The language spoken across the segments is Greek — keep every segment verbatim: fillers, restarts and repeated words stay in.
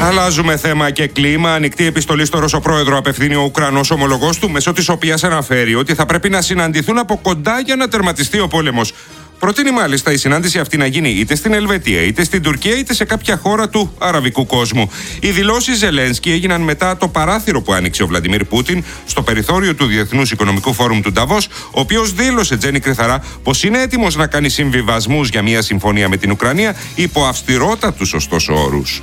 Αλλάζουμε θέμα και κλίμα. Ανοιχτή επιστολή στο Ρώσο πρόεδρο απευθύνει ο Ουκρανός ομολογός του, μέσω της οποίας αναφέρει ότι θα πρέπει να συναντηθούν από κοντά για να τερματιστεί ο πόλεμος. Προτείνει μάλιστα η συνάντηση αυτή να γίνει είτε στην Ελβετία, είτε στην Τουρκία, είτε σε κάποια χώρα του αραβικού κόσμου. Οι δηλώσεις Ζελένσκι έγιναν μετά το παράθυρο που άνοιξε ο Βλαντιμίρ Πούτιν στο περιθώριο του Διεθνούς Οικονομικού Φόρουμ του Νταβός, ο οποίος δήλωσε, Τζένι Κρυθαρά, πως είναι έτοιμος να κάνει συμβιβασμούς για μια συμφωνία με την Ουκρανία υπό αυστηρότατους ωστόσο όρους.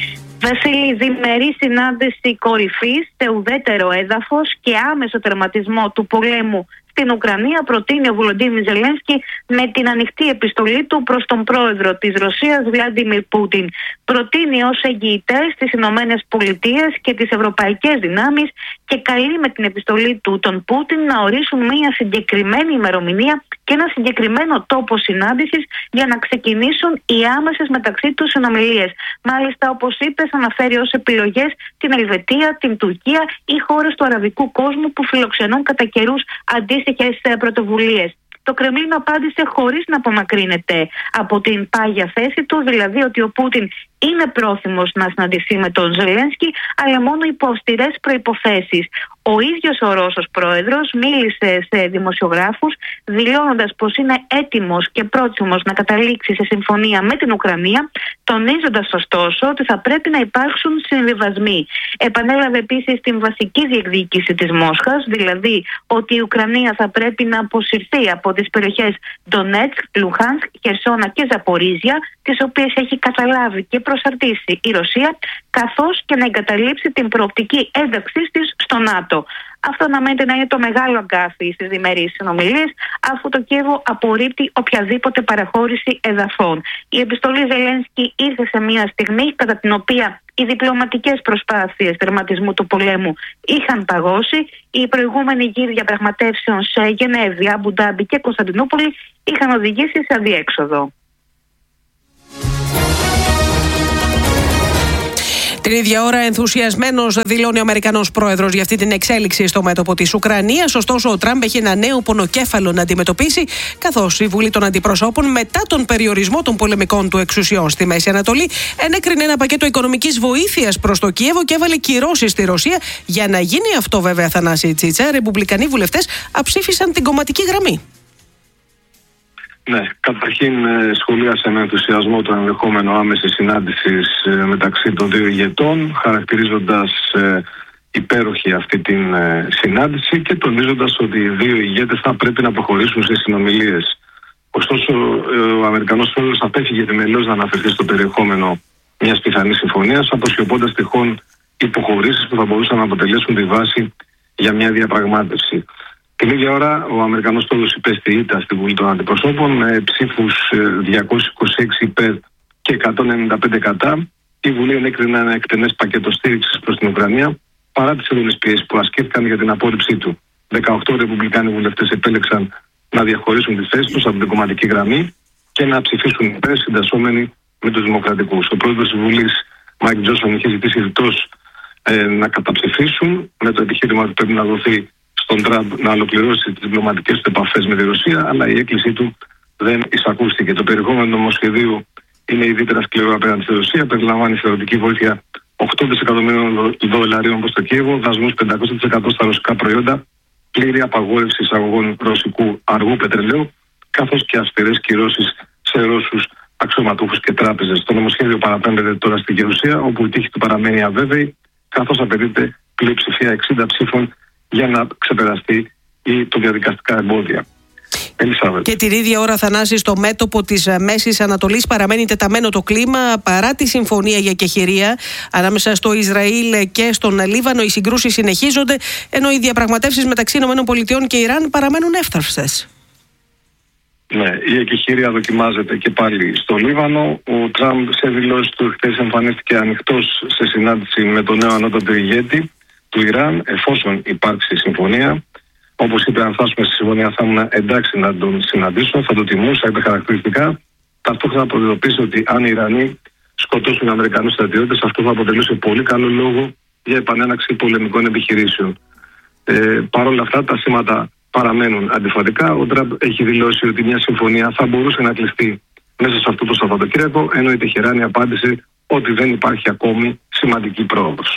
Βασίλη, διμερή συνάντηση κορυφής σε ουδέτερο έδαφος και άμεσο τερματισμό του πολέμου στην Ουκρανία προτείνει ο Βολοντίμιρ Ζελένσκι με την ανοιχτή επιστολή του προς τον πρόεδρο της Ρωσίας, Βλάντιμιρ Πούτιν. Προτείνει ως εγγυητές τις Ηνωμένες Πολιτείες και τις ευρωπαϊκές δυνάμεις και καλεί με την επιστολή του τον Πούτιν να ορίσουν μια συγκεκριμένη ημερομηνία και ένα συγκεκριμένο τόπο συνάντησης για να ξεκινήσουν οι άμεσες μεταξύ τους συνομιλίες. Μάλιστα, όπως είπες, αναφέρει ως επιλογές την Ελβετία, την Τουρκία ή χώρες του αραβικού κόσμου που φιλοξενούν κατά καιρούς αντίστοιχες πρωτοβουλίες. Το Κρεμλίνο απάντησε χωρίς να απομακρύνεται από την πάγια θέση του, δηλαδή ότι ο Πούτιν είναι πρόθυμος να συναντηθεί με τον Ζελένσκι, αλλά μόνο υπό αυστηρές προϋποθέσεις. Ο ίδιος ο Ρώσος πρόεδρος μίλησε σε δημοσιογράφους δηλώνοντας πως είναι έτοιμος και πρόθυμος να καταλήξει σε συμφωνία με την Ουκρανία, τονίζοντας ωστόσο ότι θα πρέπει να υπάρξουν συμβιβασμοί. Επανέλαβε επίσης την βασική διεκδίκηση της Μόσχας, δηλαδή ότι η Ουκρανία θα πρέπει να αποσυρθεί από τις περιοχές Ντονέτσκ, Λουχάνσκ, Χερσόνα και Ζαπορίζια, τις οποίες έχει καταλάβει και προσαρτήσει η Ρωσία, καθώς και να εγκαταλείψει την προοπτική ένταξής της στο ΝΑΤΟ. Αυτό αναμένεται να είναι το μεγάλο αγκάθι στις διμερείς συνομιλίες, αφού το Κίεβο απορρίπτει οποιαδήποτε παραχώρηση εδαφών. Η επιστολή Ζελένσκι ήρθε σε μια στιγμή κατά την οποία οι διπλωματικές προσπάθειες τερματισμού του πολέμου είχαν παγώσει. Οι προηγούμενοι γύροι διαπραγματεύσεων σε Γενέβη, Αμπουντάμπι και Κωνσταντινούπολη είχαν οδηγήσει σε αδιέξοδο. Την ίδια ώρα, ενθουσιασμένος δηλώνει ο Αμερικανός πρόεδρος για αυτή την εξέλιξη στο μέτωπο της Ουκρανίας. Ωστόσο, ο Τραμπ έχει ένα νέο πονοκέφαλο να αντιμετωπίσει, καθώς η Βουλή των Αντιπροσώπων, μετά τον περιορισμό των πολεμικών του εξουσιών στη Μέση Ανατολή, ενέκρινε ένα πακέτο οικονομικής βοήθειας προς το Κίεβο και έβαλε κυρώσεις στη Ρωσία. Για να γίνει αυτό, βέβαια, Θανάση Τσίτσα, ρεπουμπλικανοί βουλευτές αψήφισαν την κομματική γραμμή. Ναι, καταρχήν σχολίασε με ενθουσιασμό το ενδεχόμενο άμεση συνάντηση μεταξύ των δύο ηγετών, χαρακτηρίζοντας υπέροχη αυτή την συνάντηση και τονίζοντας ότι οι δύο ηγέτες θα πρέπει να προχωρήσουν σε συνομιλίες. Ωστόσο, ο Αμερικανός πρόεδρος απέφυγε επιμελώς να αναφερθεί στο περιεχόμενο μιας πιθανής συμφωνίας, αποσιωπώντας τυχόν υποχωρήσεις που θα μπορούσαν να αποτελέσουν τη βάση για μια διαπραγμάτευση. Την ίδια ώρα, ο Αμερικανός πρόεδρος υπέστη ήττα στη Βουλή των Αντιπροσώπων με ψήφους διακόσιους είκοσι έξι υπέρ και εκατόν ενενήντα πέντε κατά. Η Βουλή ενέκρινε ένα εκτενές πακέτο στήριξης προς την Ουκρανία, παρά τις έντονες πιέσεις που ασκήθηκαν για την απόρριψή του. δεκαοκτώ ρεπουμπλικάνοι βουλευτές επέλεξαν να διαχωρίσουν τις θέσεις τους από την κομματική γραμμή και να ψηφίσουν υπέρ, συντασσόμενοι με τους δημοκρατικούς. Ο πρόεδρος της Βουλής, Μάικ Τζόνσον, είχε ζητήσει ρητός ε, να καταψηφίσουν με το επιχείρημα ότι πρέπει να δοθεί στον Τραμπ να ολοκληρώσει τις διπλωματικές του επαφές με τη Ρωσία, αλλά η έκκλησή του δεν εισακούστηκε. Το περιεχόμενο νομοσχεδίου είναι ιδιαίτερα σκληρό απέναντι στη Ρωσία. Περιλαμβάνει θεωρητική βοήθεια οκτώ δισεκατομμυρίων δολαρίων προς το Κίεβο, δασμούς πεντακόσια τοις εκατό στα ρωσικά προϊόντα, πλήρη απαγόρευση εισαγωγών ρωσικού αργού πετρελαίου, καθώς και αυστηρές κυρώσεις σε Ρώσους αξιωματούχους και τράπεζες. Το νομοσχέδιο παραπέμπεται τώρα στη Γερουσία, όπου η τύχη του παραμένει αβέβαιη, καθώς απαιτείται πλειοψηφία εξήντα ψήφων για να ξεπεραστεί ή το διαδικαστικά εμπόδια. Ελισάβετ. Και την ίδια ώρα, Θανάση, στο μέτωπο της Μέσης Ανατολής παραμένει τεταμένο το κλίμα παρά τη συμφωνία για κεχηρία ανάμεσα στο Ισραήλ και στον Λίβανο. Οι συγκρούσεις συνεχίζονται, ενώ οι διαπραγματεύσεις μεταξύ ΗΠΑ και Ιράν παραμένουν εύθραυστες. Ναι, η εκεχηρία δοκιμάζεται και πάλι στο Λίβανο. Ο Τραμπ σε δηλώσεις του χθες εμφανίστηκε ανοιχτός σε συνάντηση με τον νέο ανώτατο ηγέτη του Ιράν, εφόσον υπάρξει συμφωνία. Όπως είπε, αν φτάσουμε στη συμφωνία, θα ήμουν εντάξει να τον συναντήσω, θα το τιμούσα, είπε χαρακτηριστικά. Ταυτόχρονα προειδοποίησε ότι αν οι Ιρανοί σκοτώσουν Αμερικανούς στρατιώτες, αυτό θα αποτελούσε πολύ καλό λόγο για επανέναξη πολεμικών επιχειρήσεων. Ε, Παρ' όλα αυτά, τα σήματα παραμένουν αντιφατικά. Ο Τραμπ έχει δηλώσει ότι μια συμφωνία θα μπορούσε να κλειστεί μέσα σε αυτό το Σαββατοκύριακο, ενώ η Τεχεράνη απάντησε ότι δεν υπάρχει ακόμη σημαντική πρόοδος.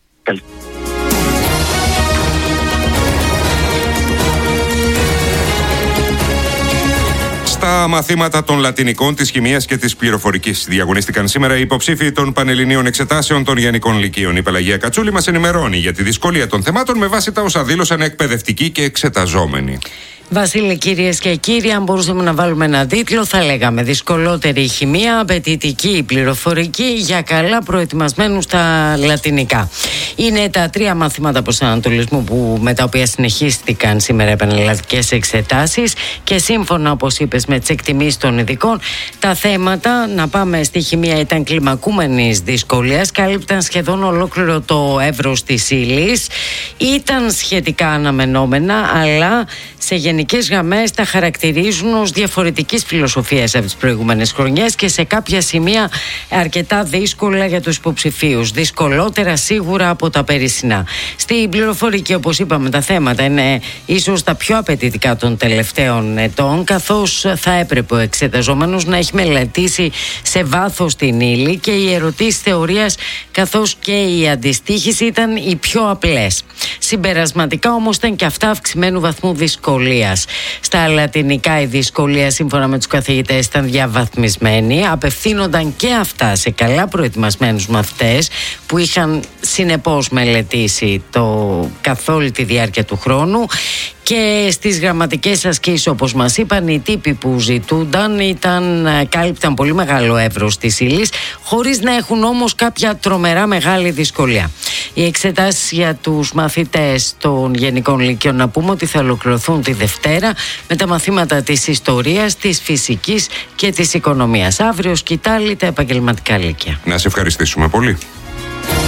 Στα μαθήματα των Λατινικών, της Χημείας και της Πληροφορικής διαγωνίστηκαν σήμερα οι υποψήφοι των Πανελληνίων Εξετάσεων των Γενικών Λυκείων. Η Πελαγία Κατσούλη μας ενημερώνει για τη δυσκολία των θεμάτων με βάση τα όσα δήλωσαν εκπαιδευτικοί και εξεταζόμενοι. Βασίλη, κυρίες και κύριοι, αν μπορούσαμε να βάλουμε ένα τίτλο, θα λέγαμε δυσκολότερη η χημεία, απαιτητική η πληροφορική για καλά προετοιμασμένους στα λατινικά. Είναι τα τρία μαθήματα προσανατολισμού που, με τα οποία συνεχίστηκαν σήμερα επανελλαδικές εξετάσεις και σύμφωνα, όπως είπες, με τις εκτιμήσεις των ειδικών, τα θέματα, να πάμε στη χημεία, ήταν κλιμακούμενης δυσκολίας, κάλυπταν σχεδόν ολόκληρο το εύρος της ύλης, ήταν σχετικά αναμενόμενα, αλλά σε γενικές γραμμές τα χαρακτηρίζουν ως διαφορετικής φιλοσοφίας από τις προηγούμενες χρονιές και σε κάποια σημεία αρκετά δύσκολα για τους υποψηφίους. Δυσκολότερα σίγουρα από τα περσινά. Στην πληροφορική, όπως είπαμε, τα θέματα είναι ίσως τα πιο απαιτητικά των τελευταίων ετών, καθώς θα έπρεπε ο εξεταζόμενος να έχει μελετήσει σε βάθος την ύλη και οι ερωτήσεις θεωρίας καθώς και η αντιστοίχηση ήταν οι πιο απλές. Συμπερασματικά όμως ήταν και αυτά αυξημένου βαθμού δυσκολίας. Στα λατινικά η δυσκολία, σύμφωνα με τους καθηγητές, ήταν διαβαθμισμένη. Απευθύνονταν και αυτά σε καλά προετοιμασμένους μαθητές που είχαν συνεπώς μελετήσει το καθ' όλη τη διάρκεια του χρόνου. Και στις γραμματικές ασκήσεις, όπως μας είπαν, οι τύποι που ζητούνταν ήταν, κάλυπταν πολύ μεγάλο εύρος της ύλης, χωρίς να έχουν όμως κάποια τρομερά μεγάλη δυσκολία. Οι εξετάσεις για τους μαθητές των Γενικών Λυκείων, να πούμε ότι θα ολοκληρωθούν τη Δευτέρα με τα μαθήματα της ιστορίας, της φυσικής και της οικονομίας. Αύριο σκητάλη τα επαγγελματικά λύκεια. Να σε ευχαριστήσουμε πολύ.